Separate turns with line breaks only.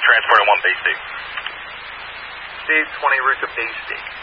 transport on 1 BC.
Steve, 20 route to BC.